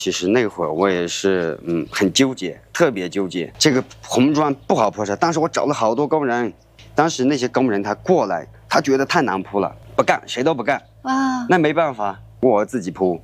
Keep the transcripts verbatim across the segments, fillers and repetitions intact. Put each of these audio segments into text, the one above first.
其实那会儿我也是，嗯，很纠结，特别纠结。这个红砖不好铺设，但是我找了好多工人，当时那些工人他过来，他觉得太难铺了，不干，谁都不干。哇，那没办法，我自己铺。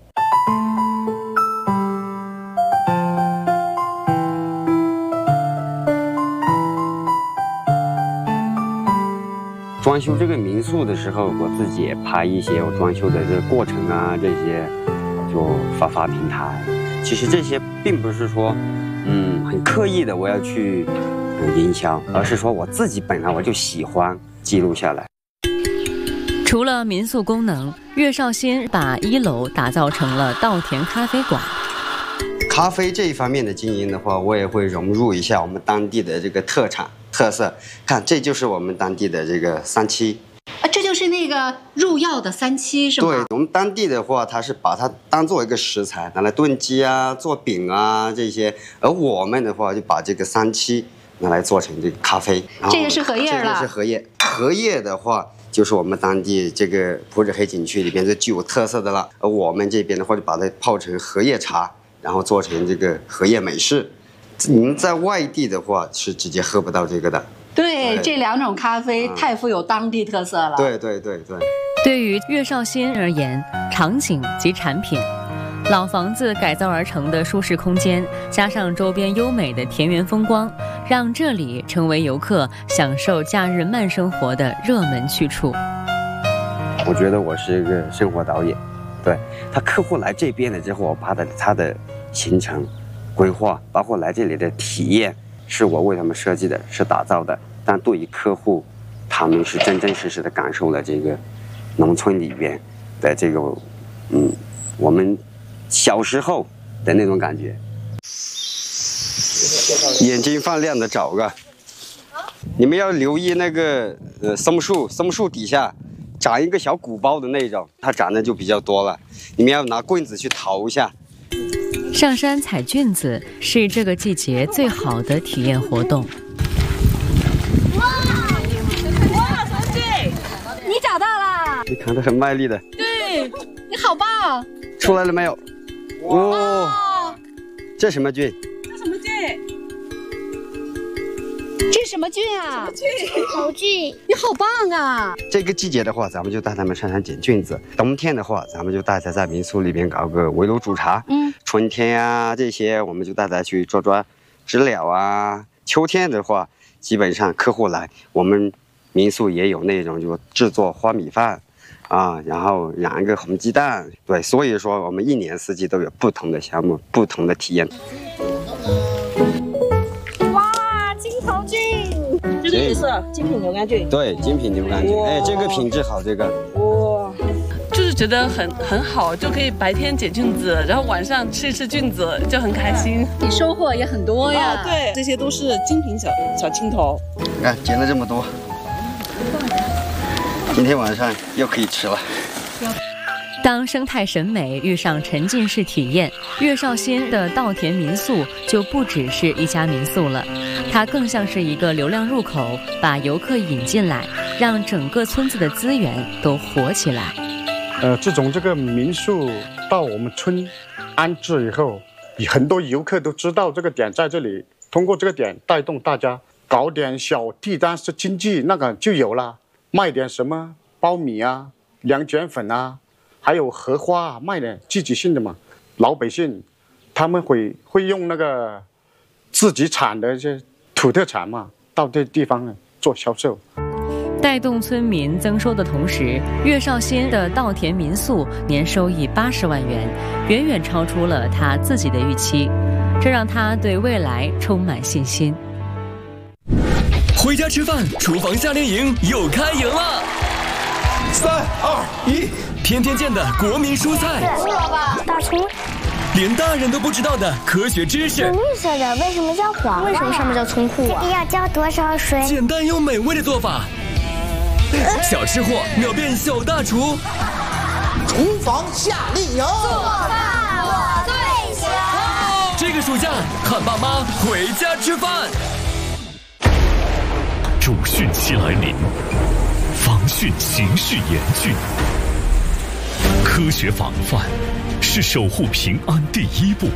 装修这个民宿的时候，我自己也拍一些我装修的这个过程啊，这些。 就发发平台，其实这些并不是说，嗯，很刻意的我要去、嗯、营销，而是说我自己本来我就喜欢记录下来。 除了民宿功能，岳绍兴把一楼打造成了稻田咖啡馆。 咖啡这一方面的经营的话，我也会融入一下我们当地的这个特产特色。看，这就是我们当地的这个三七。 啊，这就是那个入药的三七是吗？ 对，我们当地的话，它是把它当做一个食材拿来炖鸡啊、做饼啊这些，而我们的话就把这个三七拿来做成这个咖啡。 这个是荷叶了。 这个是荷叶，荷叶的话就是我们当地这个普洱黑景区里边最具有特色的了。而我们这边的话就把它泡成荷叶茶，然后做成这个荷叶美式。您在外地的话是直接喝不到这个的。 对，这两种咖啡太富有当地特色了。 对对对对。 对于岳绍兴而言，场景及产品，老房子改造而成的舒适空间，加上周边优美的田园风光，让这里成为游客享受假日慢生活的热门去处。 我觉得我是一个生活导演，对他客户来这边了之后，我把他的他的行程规划，包括来这里的体验。 是我为他们设计的，是打造的，但对于客户，他们是真真实实的感受了这个农村里边的这个，嗯，我们小时候的那种感觉。眼睛放亮的找个，你们要留意那个呃松树，松树底下长一个小鼓包的那种，它长得就比较多了，你们要拿棍子去刨一下。 上山采菌子是这个季节最好的体验活动。 哇！哇，同学， 你找到了！ 你扛得很卖力的。 对， 你好棒！ 出来了没有？哇！哦、这什么菌？ 这什么菌？ 这什么菌啊？ 菌？ 好菌！ 你好棒啊！ 这个季节的话，咱们就带他们上山捡菌子；冬天的话，咱们就带他在民宿里边搞个围炉煮茶。嗯。 春天呀、啊，这些我们就带他去抓抓知了啊。秋天的话，基本上客户来，我们民宿也有那种就制作花米饭，啊，然后养一个红鸡蛋。对，所以说我们一年四季都有不同的项目，不同的体验。 哇，金头菌， 这个也是精品牛肝菌。对， 精品牛肝菌。哎，这个品质好，这个。 哇。 就是觉得很很好，就可以白天捡菌子，然后晚上吃一吃菌子，就很开心。 你收获也很多呀。 哦、对，这些都是精品小小青头。 你看捡了这么多，今天晚上又可以吃了。 当生态审美遇上沉浸式体验，岳绍兴的稻田民宿就不只是一家民宿了，它更像是一个流量入口，把游客引进来，让整个村子的资源都活起来。 呃，自从这个民宿到我们村安置以后，很多游客都知道这个点在这里，通过这个点带动大家搞点小地单式经济，那个就有了，卖点什么苞米啊、凉卷粉啊，还有荷花啊，卖点季节性的嘛。老百姓他们会会用那个自己产的一些土特产嘛，到这地方呢做销售。 带动村民增收的同时，岳绍兴的稻田民宿年收益八十万元，远远超出了他自己的预期，这让他对未来充满信心。 回家吃饭，厨房夏令营又开营了！三二一，天天见的国民蔬菜， 胡萝卜、大葱， 连大人都不知道的科学知识。 绿色的为什么叫黄？为什么上面叫葱户啊？要浇多少水？ 简单又美味的做法。 小吃货秒变小大厨， 厨房夏令营， 做饭我最强。 这个暑假喊爸妈回家吃饭。 主汛期来临，防汛情势严峻。 科学防范是守护平安第一步。